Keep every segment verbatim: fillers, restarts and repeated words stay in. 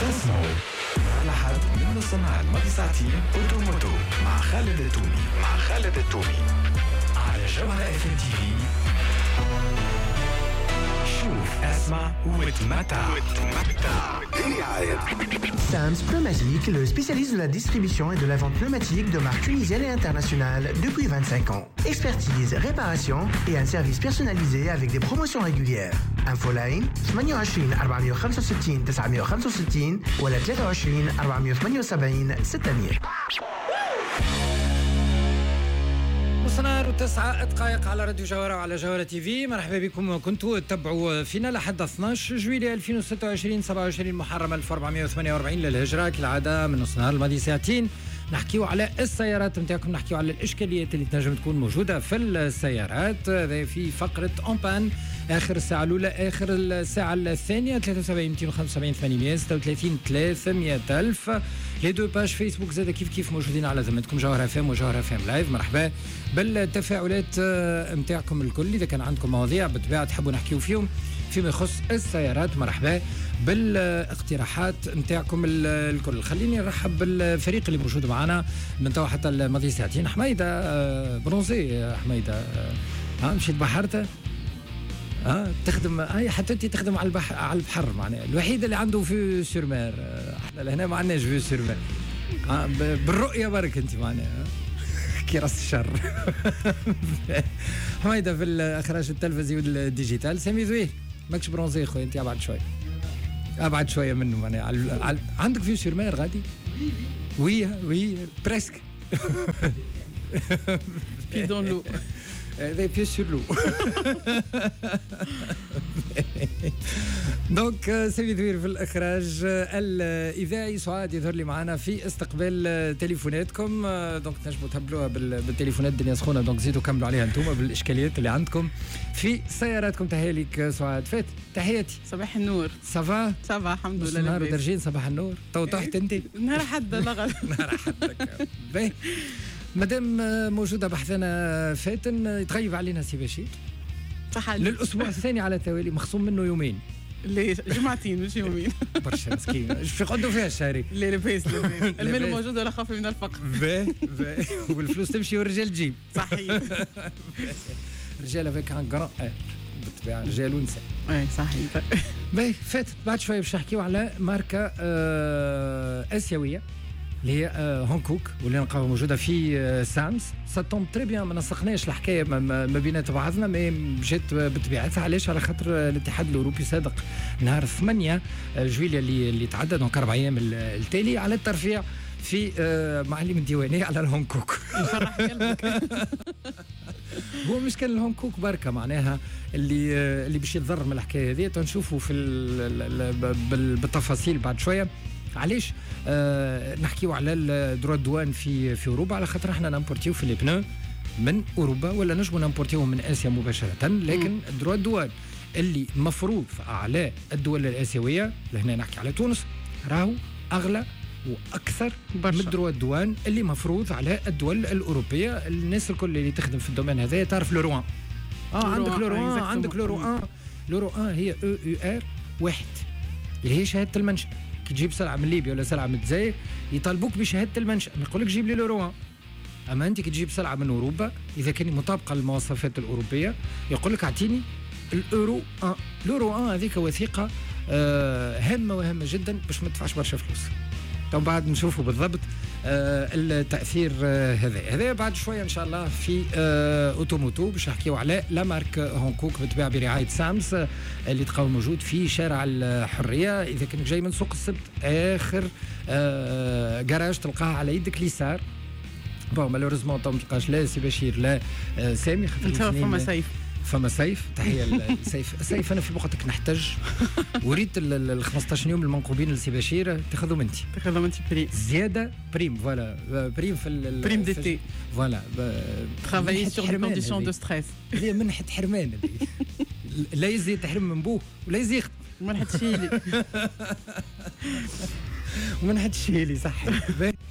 تسمعوا لحد من نص النهار ماضي ساعتين اوتوموتو مع خالد التومي مع خالد التومي على جوهرة اف ام تي في. شوف اسمع وتمتع وتمتع برعاية Sams Pneumatique, le spécialiste de la distribution et de la vente pneumatique de marques tunisiennes et internationales depuis vingt-cinq ans. Expertise, réparation et un service personnalisé avec des promotions régulières. Infoline ثمانية وعشرين أربعمية وخمسة وستين تسعمية وخمسة وستين ولا ثلاثة وعشرين أربعمية وثمانية وسبعين ستمية. صنار وتسعة دقائق على راديو جوهرة وعلى جوهرة تي في. مرحبا بكم. كنتوا تتبعوا فينا لحد اثناش جويلية ألفين وستة وعشرين سبعة وعشرين محرم ألف وأربعمية وثمانية وأربعين للهجرة. كالعادة من نص نهار الماضي ساعتين نحكيو على السيارات نتاعكم، نحكيو على الإشكاليات اللي تنجم تكون موجودة في السيارات. هذا في فقرة أمبان آخر الساعة الأولى، آخر الساعة الثانية ثلاثة وسبعين مئتين وخمسة وسبعين ثمانمية ستة وثلاثين ثلاثمية ألف. لي دو باج فيسبوك زاد كيف كيف موجودين على ذمتكم، جوهرة فام وجوهرة فام لايف. مرحبا بالتفاعلات نتاعكم الكل. إذا كان عندكم مواضيع بالطبيعة تحبوا نحكيو فيهم فيما يخص السيارات، مرحبا بالاقتراحات نتاعكم الكل. خليني نرحب بالفريق اللي موجود معنا من توا حتى الماضي ساعتين. حميدة برونزي، حميدة ها مشيت بحرته اه تخدم هاي حتى انت تخدم على البحر على البحر معناها الوحيد اللي عنده في سورمير. احنا لهنا ما عندناش في سورمير آه بالرؤيه برك انت معناها كي راس الشر. حميدة في الاخراج التلفزي والديجيتال. سامي ذوي ماكش برونزي خويا انت ابعد شوي ابعد شويه منه معناها على... عندك في سورمير غادي وي وي بريسك بي دون لو des pieds sur l'eau. دونك سيدي ذوير في الإخراج الإذاعي. سعاد يظهر لي معنا في استقبال تليفوناتكم. دونك تنجموا تهبلوها بالتليفونات الدنيا سخونة، دونك زيدوا كملوا عليها انتم بالإشكاليات اللي عندكم في سياراتكم. تحية لك سعاد. فات تحياتي. صباح النور. صافا صافا الحمد لله. نهار درجين صباح النور. تو تحت انت نهار حد لغد نهار حدك. باهي مادام موجودة بحثنا فاتن يتغيب علينا سي بشير صح للأسبوع الثاني على التوالي، مخصوم منه يومين. ليش جمعتين مش يومين؟ برشا مسكين في قدوا فيها الشهري. لا لاباس لاباس المال موجود ولا خاف من الفقر. باهي باهي والفلوس تمشي والرجال تجيب. صحيح. رجال افيك ان كران ار بالطبيعة، رجال ونساء. اي صحيح. باهي فات بعد شوية باش نحكيو على ماركة آسيوية اللي هي هونغ كونغ واللي نلقاوها موجوده في سامس. ساتوم تري بيان ما نسقناش الحكايه ما بينات بعضنا، ما جات بطبيعتها. علاش؟ على خاطر الاتحاد الاوروبي صادق نهار ثمانية جويلية اللي اللي تعدى دونك اربع ايام التالي على الترفيع في معلم الديوانيه على الهونغ كونغ. يفرح قلبك. هو مش كان الهونغ كونغ بركه معناها اللي اللي باش يتضرر من الحكايه هذه. تنشوفوا في بالتفاصيل بعد شويه. علاش آه نحكيو على الدروا دوان في في اوروبا؟ على خاطر احنا نامبورتيو في لي بنو من اوروبا ولا نجمو نامبورتيو من اسيا مباشره، لكن الدروا دوان اللي مفروض على الدول الاسيويه لهنا نحكي على تونس راهو اغلى واكثر برشا من الدروا دوان اللي مفروض على الدول الاوروبيه. الناس الكل اللي تخدم في الدومين هذا تعرف لورو اه عندك لورو عندك لورو لورو هي او يو ار واحد اللي هي شهاده المنشأ. كي تجيب سلعه من ليبيا ولا سلعه من الجزائر يطالبوك بشهاده المنشأ، ما يقولك جيب لي لورو. اما انت كي تجيب سلعه من اوروبا اذا كان مطابقه للمواصفات الاوروبيه يقول لك اعطيني الاورو واحد. الاورو واحد هذيك وثيقه آه هامه وهامه جدا باش ما تدفعش برشا فلوس. تو بعد نشوفوا بالضبط آه التاثير آه هذا هذا بعد شويه ان شاء الله في آه اوتوموتو باش نحكيو على لا مارك هونغ كونغ بالطبيعه برعايه سامس آه اللي تلقاو موجود في شارع الحريه. اذا كنت جاي من سوق السبت اخر آه جراج تلقاه على يدك اليسار. بون مالوريزمون تو ما تلقاش لا سي بشير لا آه سامي خاطر فما سيف فما سيف. تحيه لسيف. سيف انا في وقتك نحتاج وريت ال خمسطاش يوم المنقوبين لسي بشير تاخذهم انت تاخذهم انت بريم زياده بريم. فوالا بريم في بريم دي تي. فوالا ترافايي سور لي كونديسيون دو ستريس. هي منحة حرمان لا يزي تحرم من بوه ولا يزي يخدم منحة شيلي ومنحة شيلي صح.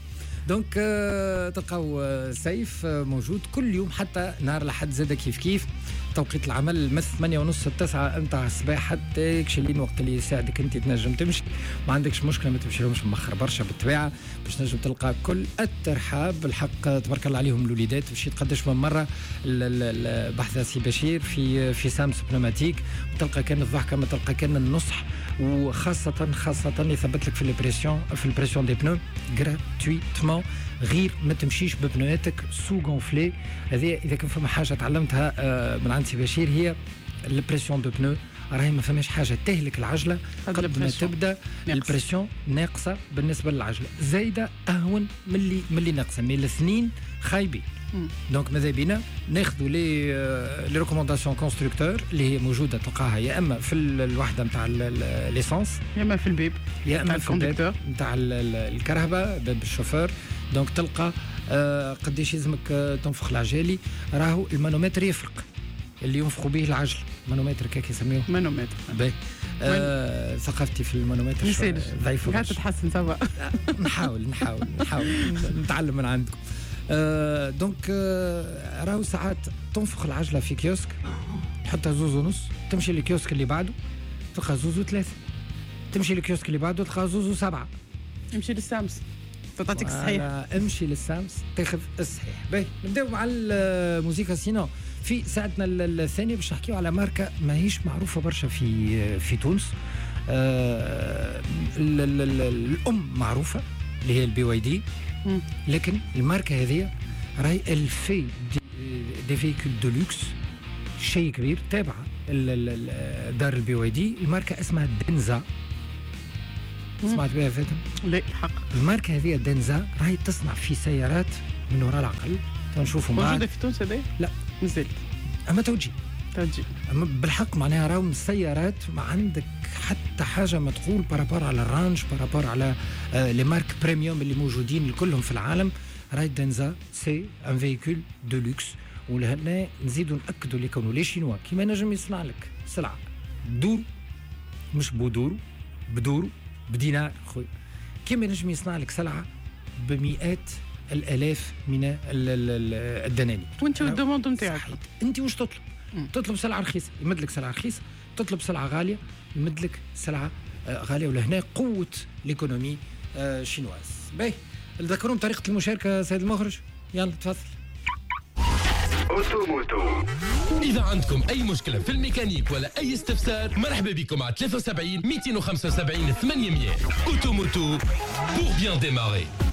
دونك تلقاو سيف موجود كل يوم حتى نهار الأحد زاد كيف كيف توقيت العمل من ثمانية ونص التسعة نتاع الصباح حتى كشلين وقت اللي يساعدك انت تنجم تمشي ما عندكش مشكله ما تمشيلهمش مخر برشا بالطبيعه باش تنجم تلقى كل الترحاب بالحق تبارك الله عليهم الوليدات مشيت قداش من مره البحث سي بشير في في سامس بنوماتيك تلقى كان الضحكه ما تلقى كان النصح وخاصه خاصه يثبت لك في البريسيون في البريسيون دي بنو غراتويتمون غير ما تمشيش ببنواتك سو غونفلي. هذه اذا كان فما حاجه تعلمتها من عند سي بشير هي البريسيون دو بنو راهي ما فماش حاجه تهلك العجله قبل ما تبدا البريسيون ناقصه بالنسبه للعجله زايده اهون من اللي من اللي ناقصه مي الاثنين خايبين. دونك ماذا بينا ناخذوا لي لي ريكومونداسيون كونستركتور اللي هي موجوده تلقاها يا اما في الوحده نتاع ليسانس يا اما في البيب يا اما في الكوندكتور نتاع الكرهبه باب الشوفور. دونك تلقى آه قداش يلزمك تنفخ العجالي راهو المانومتر يفرق اللي ينفخوا به العجل مانومتر كيك يسميوه مانومتر باهي آه ثقافتي في المانومتر ضعيفه قاعد تتحسن سوا نحاول نحاول نحاول نتعلم من عندكم. آه دونك آه راهو ساعات تنفخ العجله في كيوسك تحطها زوز ونص تمشي للكيوسك اللي بعده تلقى زوز وثلاثه تمشي للكيوسك اللي بعده تلقى زوز وسبعه امشي للسامس تعطيك الصحيح امشي للسامس تاخذ الصحيح. باهي نبداو مع الموسيقى سينو في ساعتنا الثانيه باش نحكيو على ماركه ماهيش معروفه برشا في في تونس. آه الام معروفه اللي هي البي واي دي لكن الماركه هذه راهي الفي دي, دي فيكول دو لوكس شيء كبير تابعه دار البي واي دي. الماركه اسمها دنزا سمعت بها فاتن؟ لا حق الماركه هذه دنزا راهي تصنع في سيارات من وراء العقل تنشوفوا معاك موجوده في تونس هذه؟ لا نزلت اما توجي توجي اما بالحق معناها راهم السيارات ما عندك حتى حاجه ما تقول بارابور على الرانج بارابور على آه لي مارك بريميوم اللي موجودين كلهم في العالم. راهي دنزا سي ان فيكول دو لوكس ولهنا نزيدوا ناكدوا اللي كونوا لي شينوا كيما نجم يصنع لك سلعه دور مش بودور بدور بدينار خويا كيما نجم يصنع لك سلعه بمئات الالاف من الدنانير. وانت والدوموند نتاعك انت واش تطلب؟ مم. تطلب سلعه رخيصه يمد لك سلعه رخيصه تطلب سلعه غاليه يمد لك سلعه آه غاليه ولهنا قوه ليكونومي آه شينواز. باهي نذكرهم طريقه المشاركه سيد المخرج يلا تفضل. أوتوموتو إذا عندكم أي مشكلة في الميكانيك ولا أي استفسار مرحبا بكم على ثلاثة وسبعين مئتين وخمسة وسبعين ثمانمئة. أوتوموتو pour bien démarrer.